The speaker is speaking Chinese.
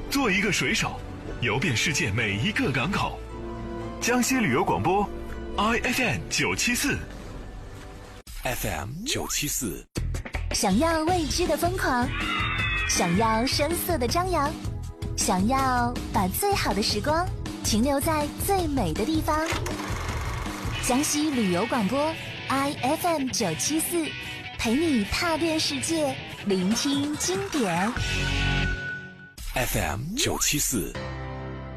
做一个水手，游遍世界每一个港口。江西旅游广播 ，IFM 974，FM 974。 想要未知的疯狂，想要声色的张扬，想要把最好的时光停留在最美的地方。江西旅游广播 IFM 974，陪你踏遍世界，聆听经典。 FM 974。